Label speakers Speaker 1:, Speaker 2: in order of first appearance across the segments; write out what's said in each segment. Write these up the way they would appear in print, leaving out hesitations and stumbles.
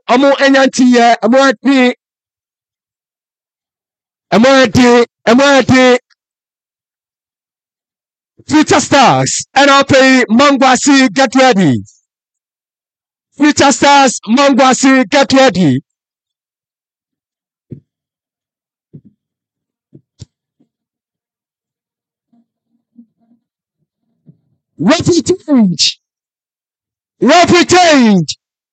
Speaker 1: ọmụ enyantiye ẹmọ́ẹ̀dì Future Stars NLP Mangwasi get ready. Future Stars Mangwasi get ready. Referee change.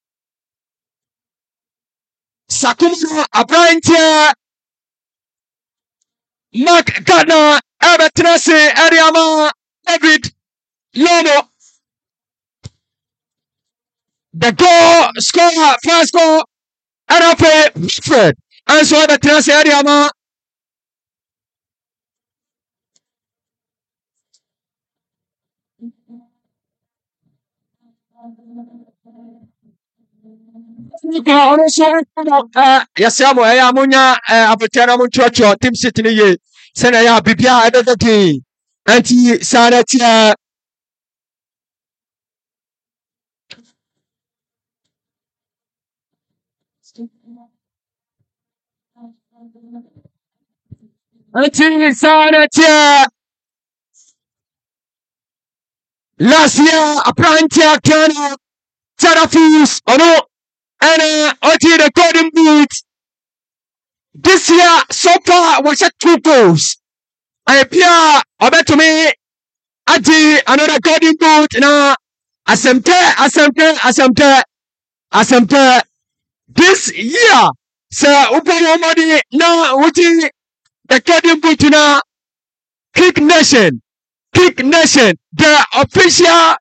Speaker 1: Sakumana Abrantia Mark Gardner Evertonese Ariama David Lomo. The goal scorer, first goal, NLP Fred. And so Evertonese Ariama. Yasiamo munya apotana mu chocho team city ni ye sena ya bibia ededeti anti sanatia anti sanatia last year aprantia kana Tarafus ono and Oti the golden boot. This year, so far, was at 2 goals. I appear, I bet to me, Adi, another golden boot. Now, Asemte. This year, Sir Upayomadi, now, Uti, the golden boot now, Kick Nation, the official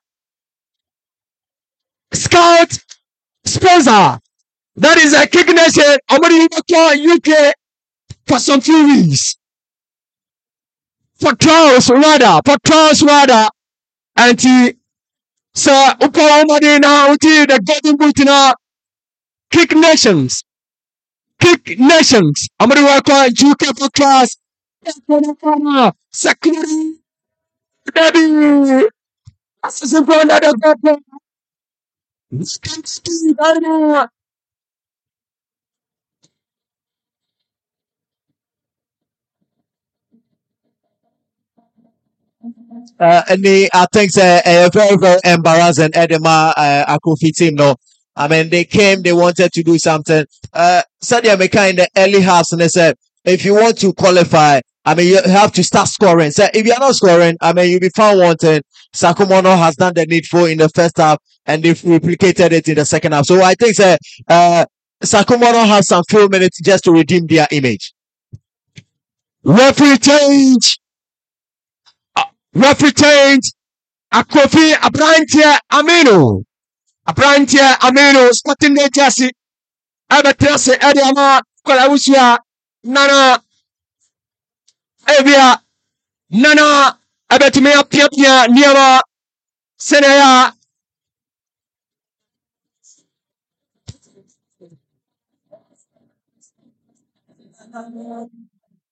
Speaker 1: scout sponsor. That is a Kick Nation. Omori UK for some few weeks. For trials rather. And he Sir Upa Omari now until the golden boot now. Kick Nations. Omori UK for trials. Security. Baby. Assistant for another god.
Speaker 2: And I think a very, very embarrassing Edema Akofi team. No, I mean, they came, they wanted to do something. Sadia Meka in the early halves, and they said, if you want to qualify, I mean, you have to start scoring. So if you're not scoring, I mean, you'll be found wanting. Sakumono has done the needful in the first half, and they've replicated it in the second half. So I think Sakumono has some few minutes just to redeem their image.
Speaker 1: Referee change. Akofi Abrantia Amino starting the jersey. Abatese Ediama Kolawusia Nana Evia Nana Abetumea Pia Niama Senaya